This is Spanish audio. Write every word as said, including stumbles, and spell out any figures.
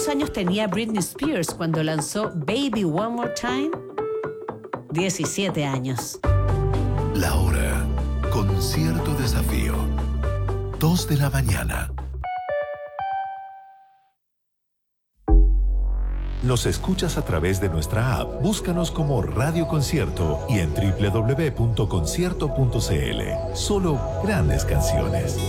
¿Cuántos años tenía Britney Spears cuando lanzó Baby One More Time? diecisiete años. La hora con cierto desafío. Dos de la mañana. ¿Nos escuchas a través de nuestra app? Búscanos como Radio Concierto y en doble u doble u doble u punto concierto punto c l. Solo grandes canciones.